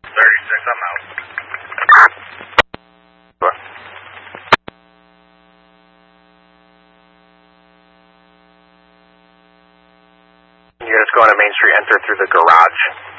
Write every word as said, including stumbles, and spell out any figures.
thirty-six, I'm out. Units going to Main Street, enter through the garage.